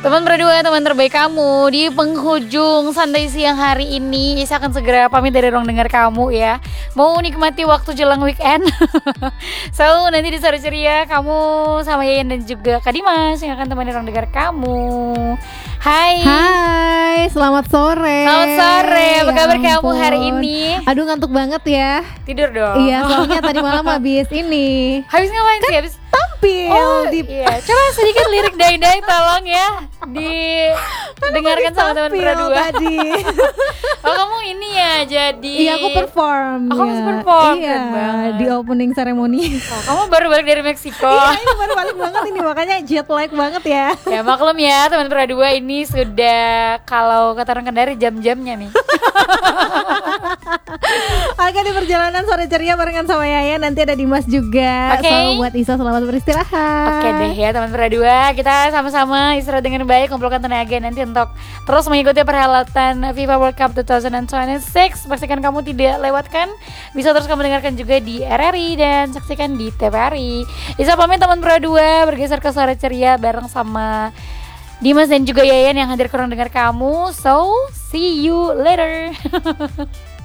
Teman berdua, teman terbaik kamu. Di penghujung santai siang hari ini, Isa akan segera pamit dari ruang dengar kamu ya. Mau nikmati waktu jelang weekend. So, nanti di sore ceria kamu sama Yayan dan juga Kak Dimas yang akan temani ruang dengar kamu. Hai. Hai, selamat sore. Selamat sore, apa kabar Ya kamu ampun. hari ini? Aduh, ngantuk banget ya. Tidur dong. Iya, soalnya tadi malam habis ini Habis ngapain sih? Habis tampil di iya. Coba sedikit lirik Dai-Dai tolong ya didengarkan sama teman tampil berdua. tadi. Oh, kamu ini ya jadi. Iya, aku perform. Oh, kamu perform, Iya, keren banget. di opening ceremony. Oh, kamu baru balik dari Meksiko. Iya, ini baru balik banget ini, makanya jet lag banget ya. Ya maklum ya teman berdua, ini sudah kalau kata orang Kendari jam-jamnya nih. Oke, di perjalanan sore ceria barengan sama Yaya, nanti ada Dimas juga. Oke. So, buat Isa selamat beristirahat. Oke deh ya teman berdua, kita sama-sama istirahat dengan baik, kumpulkan tenaga nanti untuk terus mengikuti perhelatan FIFA World Cup 2026. Pastikan kamu tidak lewatkan. Bisa terus kamu dengarkan juga di RRI dan saksikan di TVRI. Isa pamit teman berdua, bergeser ke sore ceria bareng sama Dimas dan juga Yayan yang hadir kurang dengar kamu. So, see you later.